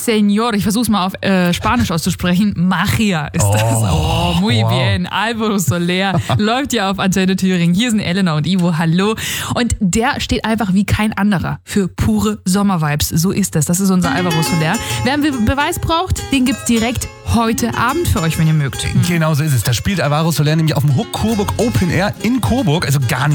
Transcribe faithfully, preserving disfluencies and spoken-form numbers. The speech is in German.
Señor. Ich versuche es mal auf äh, Spanisch auszusprechen. Magia ist Oh, das. Oh, muy wow. bien. Alvaro Soler läuft ja auf Antenne Thüringen. Hier sind Elena und Ivo. Hallo. Und der steht einfach wie kein anderer für pure Sommervibes. So ist das. Das ist unser Alvaro Soler. Wer einen Beweis braucht, den gibt's direkt heute Abend für euch, wenn ihr mögt. Genau so ist es. Da spielt Alvaro Soler nämlich auf dem Hook Coburg Open Air in Coburg, also gar nicht